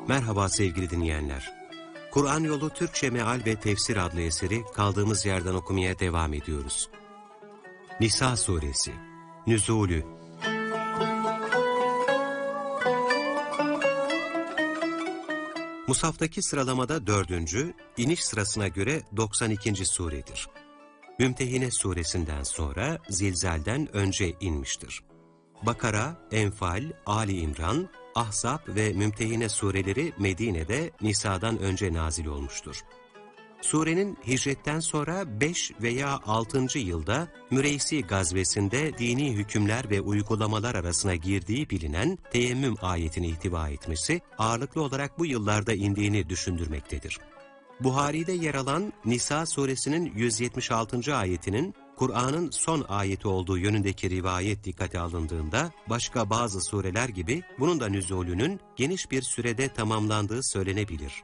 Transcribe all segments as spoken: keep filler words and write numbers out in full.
Merhaba sevgili dinleyenler. Kur'an Yolu Türkçe Meal ve Tefsir adlı eseri kaldığımız yerden okumaya devam ediyoruz. Nisa Suresi Nüzulü. Musaftaki sıralamada dördüncü, iniş sırasına göre doksan ikinci suredir. Mümtehine suresinden sonra Zilzal'den önce inmiştir. Bakara, Enfal, Ali İmran, Ahzab ve Mümtehine sureleri Medine'de Nisa'dan önce nazil olmuştur. Surenin hicretten sonra beş veya altıncı yılda Müreysi gazvesinde dini hükümler ve uygulamalar arasına girdiği bilinen teyemmüm ayetini ihtiva etmesi ağırlıklı olarak bu yıllarda indiğini düşündürmektedir. Buhari'de yer alan Nisa suresinin yüz yetmiş altıncı ayetinin Kur'an'ın son ayeti olduğu yönündeki rivayet dikkate alındığında başka bazı sureler gibi bunun da nüzulünün geniş bir sürede tamamlandığı söylenebilir.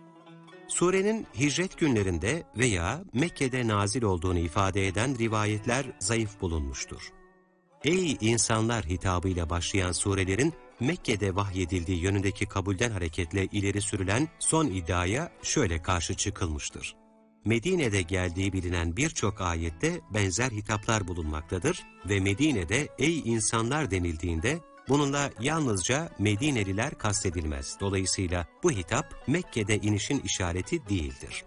Surenin hicret günlerinde veya Mekke'de nazil olduğunu ifade eden rivayetler zayıf bulunmuştur. Ey insanlar hitabıyla başlayan surelerin Mekke'de vahyedildiği yönündeki kabulden hareketle ileri sürülen son iddiaya şöyle karşı çıkılmıştır. Medine'de geldiği bilinen birçok ayette benzer hitaplar bulunmaktadır ve Medine'de ey insanlar denildiğinde bununla yalnızca Medineliler kastedilmez. Dolayısıyla bu hitap Mekke'de inişin işareti değildir.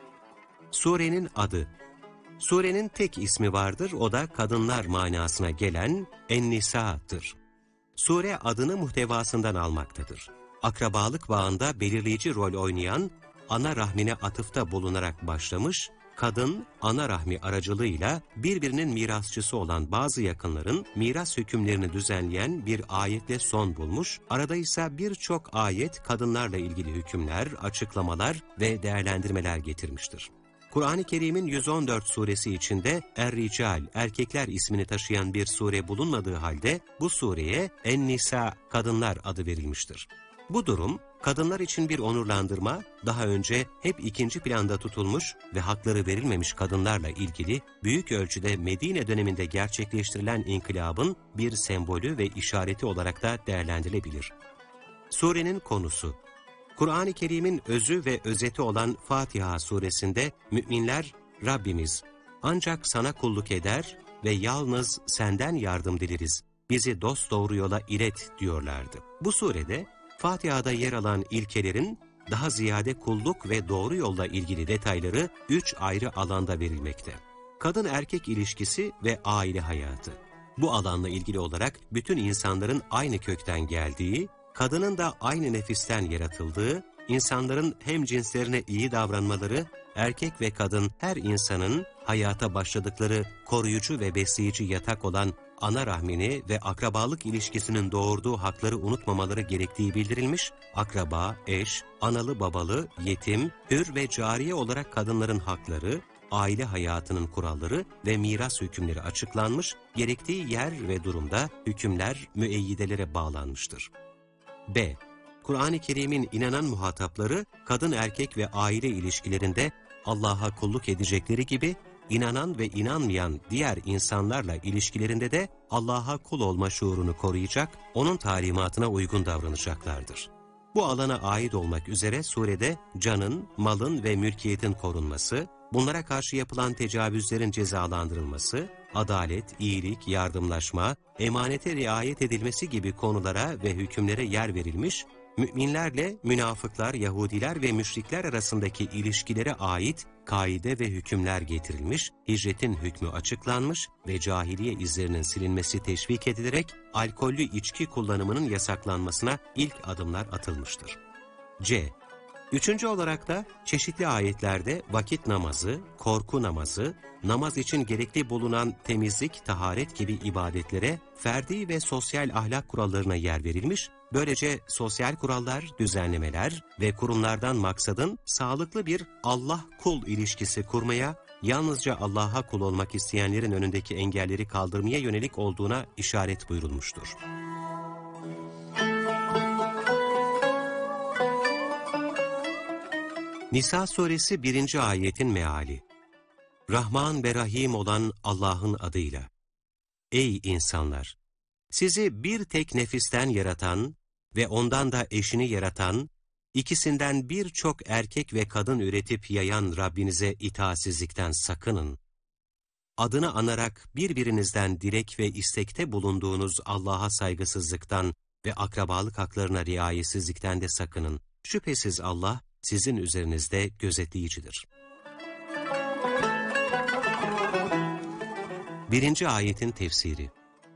Surenin adı. Surenin tek ismi vardır, o da kadınlar manasına gelen En-Nisa'dır. Sure adını muhtevasından almaktadır. Akrabalık bağında belirleyici rol oynayan, ana rahmine atıfta bulunarak başlamış, kadın ana rahmi aracılığıyla birbirinin mirasçısı olan bazı yakınların miras hükümlerini düzenleyen bir ayetle son bulmuş, arada ise birçok ayet kadınlarla ilgili hükümler, açıklamalar ve değerlendirmeler getirmiştir. Kur'an-ı Kerim'in yüz on dört suresi içinde Er-Rical, erkekler ismini taşıyan bir sure bulunmadığı halde bu sureye En-Nisa, kadınlar adı verilmiştir. Bu durum, kadınlar için bir onurlandırma, daha önce hep ikinci planda tutulmuş ve hakları verilmemiş kadınlarla ilgili büyük ölçüde Medine döneminde gerçekleştirilen inkılabın bir sembolü ve işareti olarak da değerlendirilebilir. Surenin konusu. Kur'an-ı Kerim'in özü ve özeti olan Fatiha suresinde müminler, Rabbimiz ancak sana kulluk eder ve yalnız senden yardım dileriz, bizi dosdoğru yola ilet diyorlardı. Bu surede Fatiha'da yer alan ilkelerin daha ziyade kulluk ve doğru yolla ilgili detayları üç ayrı alanda verilmekte. Kadın-erkek ilişkisi ve aile hayatı. Bu alanla ilgili olarak bütün insanların aynı kökten geldiği, kadının da aynı nefisten yaratıldığı, insanların hem cinslerine iyi davranmaları, erkek ve kadın her insanın hayata başladıkları koruyucu ve besleyici yatak olan ana rahmini ve akrabalık ilişkisinin doğurduğu hakları unutmamaları gerektiği bildirilmiş, akraba, eş, analı babalı, yetim, hür ve cariye olarak kadınların hakları, aile hayatının kuralları ve miras hükümleri açıklanmış, gerektiği yer ve durumda hükümler müeyyidelere bağlanmıştır. B. Kur'an-ı Kerim'in inanan muhatapları, kadın erkek ve aile ilişkilerinde Allah'a kulluk edecekleri gibi, inanan ve inanmayan diğer insanlarla ilişkilerinde de Allah'a kul olma şuurunu koruyacak, onun talimatına uygun davranacaklardır. Bu alana ait olmak üzere surede canın, malın ve mülkiyetin korunması, bunlara karşı yapılan tecavüzlerin cezalandırılması, adalet, iyilik, yardımlaşma, emanete riayet edilmesi gibi konulara ve hükümlere yer verilmiş, müminlerle münafıklar, Yahudiler ve müşrikler arasındaki ilişkilere ait kaide ve hükümler getirilmiş, hicretin hükmü açıklanmış ve cahiliye izlerinin silinmesi teşvik edilerek alkollü içki kullanımının yasaklanmasına ilk adımlar atılmıştır. C. Üçüncü olarak da çeşitli ayetlerde vakit namazı, korku namazı, namaz için gerekli bulunan temizlik, taharet gibi ibadetlere, ferdi ve sosyal ahlak kurallarına yer verilmiş, böylece sosyal kurallar, düzenlemeler ve kurumlardan maksadın sağlıklı bir Allah-kul ilişkisi kurmaya, yalnızca Allah'a kul olmak isteyenlerin önündeki engelleri kaldırmaya yönelik olduğuna işaret buyurulmuştur. Nisa suresi birinci ayetin meali. Rahman ve Rahim olan Allah'ın adıyla. Ey insanlar! Sizi bir tek nefisten yaratan ve ondan da eşini yaratan, İkisinden birçok erkek ve kadın üretip yayan Rabbinize itaatsizlikten sakının. Adını anarak birbirinizden dilek ve istekte bulunduğunuz Allah'a saygısızlıktan ve akrabalık haklarına riayetsizlikten de sakının. Şüphesiz Allah sizin üzerinizde gözetleyicidir. Birinci ayetin tefsiri.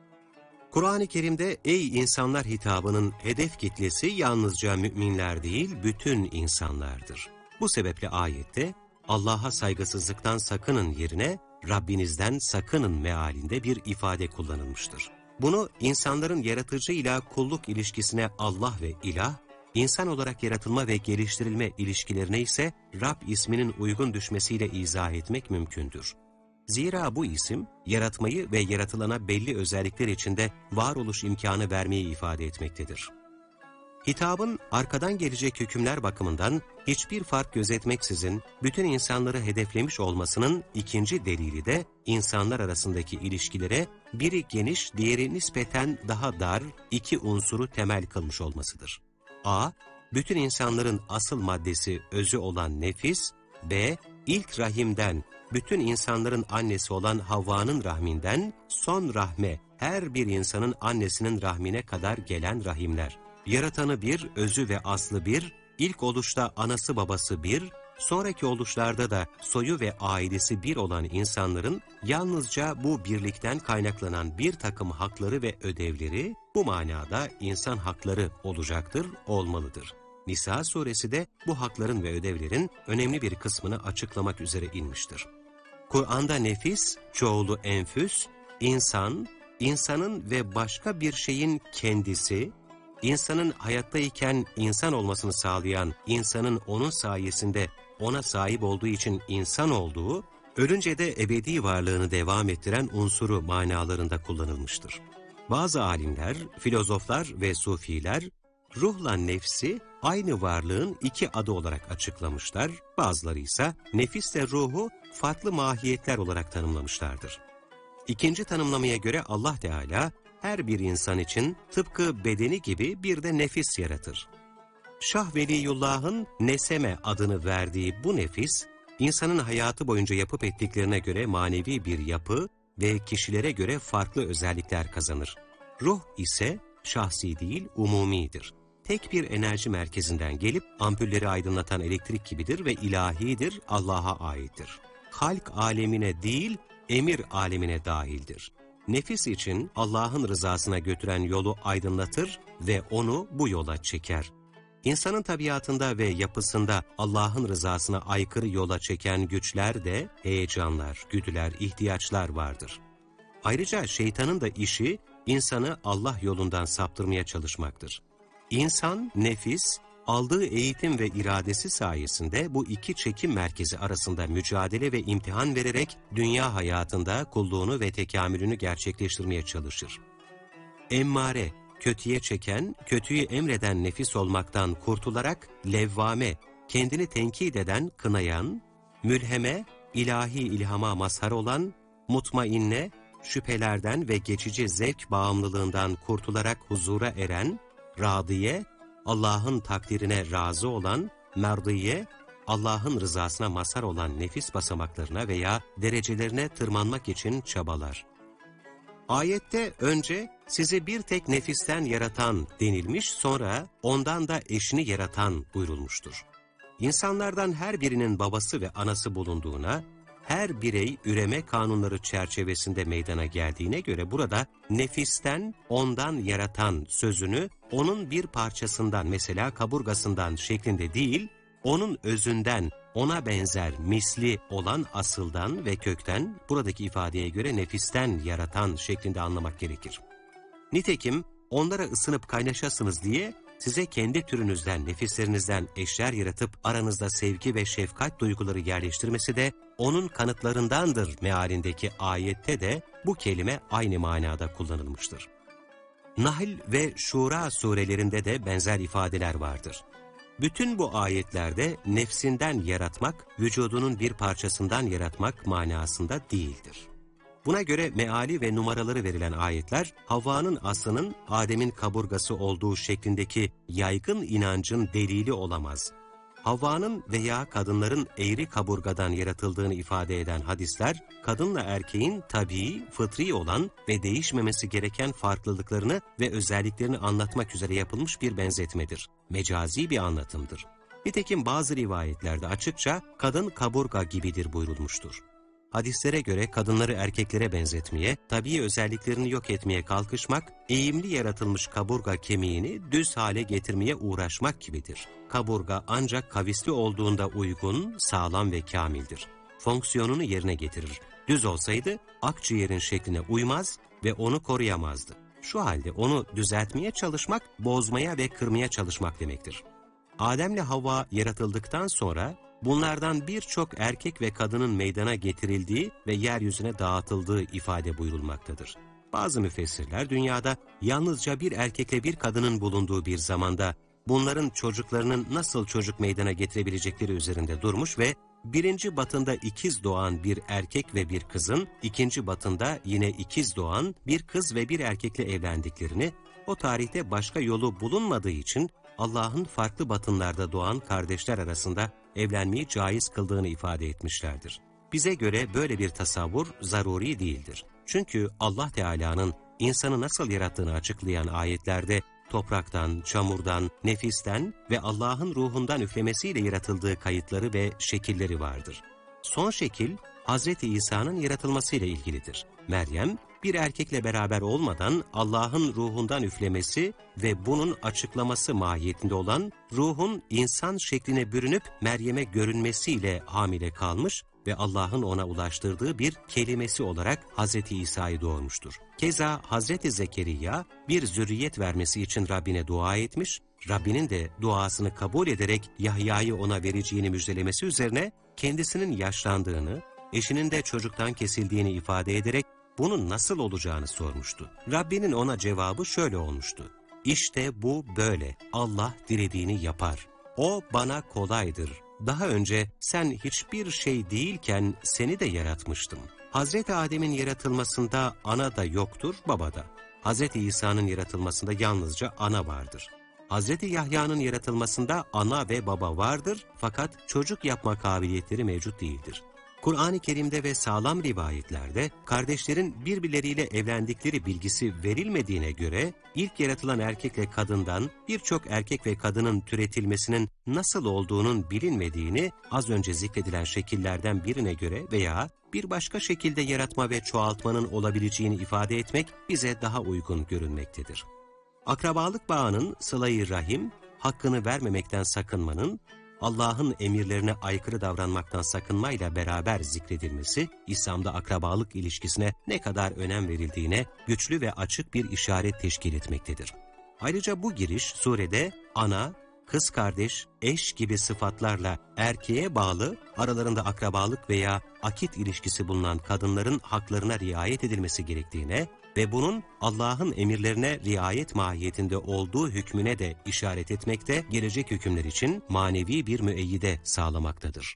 Kur'an-ı Kerim'de ey insanlar hitabının hedef kitlesi yalnızca müminler değil, bütün insanlardır. Bu sebeple ayette Allah'a saygısızlıktan sakının yerine Rabbinizden sakının mealinde bir ifade kullanılmıştır. Bunu insanların yaratıcıyla kulluk ilişkisine Allah ve ilah, insan olarak yaratılma ve geliştirilme ilişkilerine ise Rab isminin uygun düşmesiyle izah etmek mümkündür. Zira bu isim, yaratmayı ve yaratılana belli özellikler içinde varoluş imkanı vermeyi ifade etmektedir. Hitabın arkadan gelecek hükümler bakımından hiçbir fark gözetmeksizin bütün insanları hedeflemiş olmasının ikinci delili de insanlar arasındaki ilişkilere biri geniş, diğeri nispeten daha dar iki unsuru temel kılmış olmasıdır. A. Bütün insanların asıl maddesi özü olan nefis. B. İlk rahimden, bütün insanların annesi olan Havva'nın rahminden son rahme, her bir insanın annesinin rahmine kadar gelen rahimler. Yaratanı bir, özü ve aslı bir, ilk oluşta anası babası bir, sonraki oluşlarda da soyu ve ailesi bir olan insanların yalnızca bu birlikten kaynaklanan bir takım hakları ve ödevleri bu manada insan hakları olacaktır, olmalıdır. Nisa suresi de bu hakların ve ödevlerin önemli bir kısmını açıklamak üzere inmiştir. Kur'an'da nefis, çoğulu enfüs, insan, insanın ve başka bir şeyin kendisi, insanın hayattayken insan olmasını sağlayan, insanın onun sayesinde ona sahip olduğu için insan olduğu, ölünce de ebedi varlığını devam ettiren unsuru manalarında kullanılmıştır. Bazı alimler, filozoflar ve sufiler, ruhla nefsi aynı varlığın iki adı olarak açıklamışlar, bazıları ise nefisle ruhu farklı mahiyetler olarak tanımlamışlardır. İkinci tanımlamaya göre Allah Teala, her bir insan için tıpkı bedeni gibi bir de nefis yaratır. Şah Veliyullah'ın Neseme adını verdiği bu nefis, insanın hayatı boyunca yapıp ettiklerine göre manevi bir yapı ve kişilere göre farklı özellikler kazanır. Ruh ise şahsi değil, umumidir. Tek bir enerji merkezinden gelip ampulleri aydınlatan elektrik gibidir ve ilahidir, Allah'a aittir. Halk alemine değil, emir alemine dahildir. Nefis için Allah'ın rızasına götüren yolu aydınlatır ve onu bu yola çeker. İnsanın tabiatında ve yapısında Allah'ın rızasına aykırı yola çeken güçler de heyecanlar, güdüler, ihtiyaçlar vardır. Ayrıca şeytanın da işi insanı Allah yolundan saptırmaya çalışmaktır. İnsan, nefis, aldığı eğitim ve iradesi sayesinde bu iki çekim merkezi arasında mücadele ve imtihan vererek dünya hayatında kulluğunu ve tekamülünü gerçekleştirmeye çalışır. Emmare, kötüye çeken, kötüyü emreden nefis olmaktan kurtularak levvame, kendini tenkit eden, kınayan, mülheme, ilahi ilhama mazhar olan, mutmainne, şüphelerden ve geçici zevk bağımlılığından kurtularak huzura eren, radiye, Allah'ın takdirine razı olan, merdiye, Allah'ın rızasına mazhar olan nefis basamaklarına veya derecelerine tırmanmak için çabalar. Ayette önce sizi bir tek nefisten yaratan denilmiş, sonra ondan da eşini yaratan buyurulmuştur. İnsanlardan her birinin babası ve anası bulunduğuna, her birey üreme kanunları çerçevesinde meydana geldiğine göre burada nefisten, ondan yaratan sözünü onun bir parçasından, mesela kaburgasından şeklinde değil, onun özünden, ona benzer, misli olan asıldan ve kökten, buradaki ifadeye göre nefisten yaratan şeklinde anlamak gerekir. Nitekim onlara ısınıp kaynaşasınız diye size kendi türünüzden, nefislerinizden eşler yaratıp aranızda sevgi ve şefkat duyguları yerleştirmesi de onun kanıtlarındandır mealindeki ayette de bu kelime aynı manada kullanılmıştır. Nahl ve Şura surelerinde de benzer ifadeler vardır. Bütün bu ayetlerde nefsinden yaratmak, vücudunun bir parçasından yaratmak manasında değildir. Buna göre meali ve numaraları verilen ayetler, Havva'nın aslının Adem'in kaburgası olduğu şeklindeki yaygın inancın delili olamaz. Havva'nın veya kadınların eğri kaburgadan yaratıldığını ifade eden hadisler, kadınla erkeğin tabii, fıtri olan ve değişmemesi gereken farklılıklarını ve özelliklerini anlatmak üzere yapılmış bir benzetmedir. Mecazi bir anlatımdır. Nitekim bazı rivayetlerde açıkça kadın kaburga gibidir buyurulmuştur. Hadislere göre kadınları erkeklere benzetmeye, tabii özelliklerini yok etmeye kalkışmak, eğimli yaratılmış kaburga kemiğini düz hale getirmeye uğraşmak gibidir. Kaburga ancak kavisli olduğunda uygun, sağlam ve kamildir. Fonksiyonunu yerine getirir. Düz olsaydı akciğerin şekline uymaz ve onu koruyamazdı. Şu halde onu düzeltmeye çalışmak, bozmaya ve kırmaya çalışmak demektir. Adem'le Havva yaratıldıktan sonra bunlardan birçok erkek ve kadının meydana getirildiği ve yeryüzüne dağıtıldığı ifade buyurulmaktadır. Bazı müfessirler dünyada yalnızca bir erkekle bir kadının bulunduğu bir zamanda bunların çocuklarının nasıl çocuk meydana getirebilecekleri üzerinde durmuş ve birinci batında ikiz doğan bir erkek ve bir kızın, ikinci batında yine ikiz doğan bir kız ve bir erkekle evlendiklerini, o tarihte başka yolu bulunmadığı için Allah'ın farklı batınlarda doğan kardeşler arasında evlenmeyi caiz kıldığını ifade etmişlerdir. Bize göre böyle bir tasavvur zaruri değildir. Çünkü Allah Teala'nın insanı nasıl yarattığını açıklayan ayetlerde topraktan, çamurdan, nefisten ve Allah'ın ruhundan üflemesiyle yaratıldığı kayıtları ve şekilleri vardır. Son şekil, Hazreti İsa'nın yaratılmasıyla ilgilidir. Meryem, bir erkekle beraber olmadan Allah'ın ruhundan üflemesi ve bunun açıklaması mahiyetinde olan ruhun insan şekline bürünüp Meryem'e görünmesiyle hamile kalmış ve Allah'ın ona ulaştırdığı bir kelimesi olarak Hazreti İsa'yı doğurmuştur. Keza Hazreti Zekeriya bir zürriyet vermesi için Rabbine dua etmiş, Rabbinin de duasını kabul ederek Yahya'yı ona vereceğini müjdelemesi üzerine kendisinin yaşlandığını, eşinin de çocuktan kesildiğini ifade ederek bunun nasıl olacağını sormuştu. Rabbinin ona cevabı şöyle olmuştu: İşte bu böyle, Allah dilediğini yapar. O bana kolaydır. Daha önce sen hiçbir şey değilken seni de yaratmıştım. Hazreti Adem'in yaratılmasında ana da yoktur, baba da. Hazreti İsa'nın yaratılmasında yalnızca ana vardır. Hazreti Yahya'nın yaratılmasında ana ve baba vardır fakat çocuk yapma kabiliyetleri mevcut değildir. Kur'an-ı Kerim'de ve sağlam rivayetlerde kardeşlerin birbirleriyle evlendikleri bilgisi verilmediğine göre ilk yaratılan erkekle kadından birçok erkek ve kadının türetilmesinin nasıl olduğunun bilinmediğini az önce zikredilen şekillerden birine göre veya bir başka şekilde yaratma ve çoğaltmanın olabileceğini ifade etmek bize daha uygun görünmektedir. Akrabalık bağının sıla-i rahim, hakkını vermemekten sakınmanın, Allah'ın emirlerine aykırı davranmaktan sakınmayla beraber zikredilmesi, İslam'da akrabalık ilişkisine ne kadar önem verildiğine güçlü ve açık bir işaret teşkil etmektedir. Ayrıca bu giriş surede ana, kız kardeş, eş gibi sıfatlarla erkeğe bağlı, aralarında akrabalık veya akit ilişkisi bulunan kadınların haklarına riayet edilmesi gerektiğine ve bunun Allah'ın emirlerine riayet mahiyetinde olduğu hükmüne de işaret etmekte, gelecek hükümler için manevi bir müeyyide sağlamaktadır.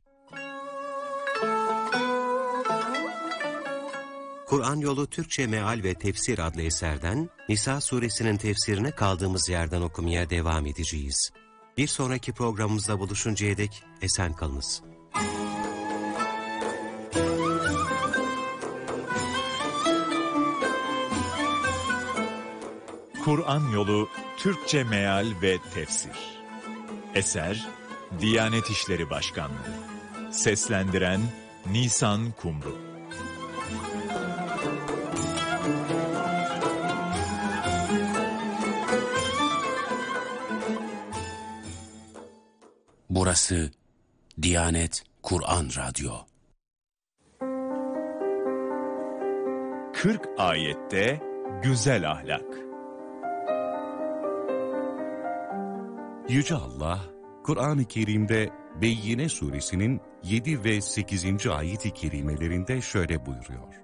Kur'an Yolu Türkçe Meal ve Tefsir adlı eserden Nisa suresinin tefsirine kaldığımız yerden okumaya devam edeceğiz. Bir sonraki programımızda buluşuncaya dek esen kalınız. Kur'an Yolu Türkçe Meal ve Tefsir. Eser Diyanet İşleri Başkanlığı. Seslendiren Nisan Kumru. Burası Diyanet Kur'an Radyo. kırk ayette güzel ahlak. Yüce Allah, Kur'an-ı Kerim'de Beyyine suresinin yedi ve sekizinci ayet-i kerimelerinde şöyle buyuruyor.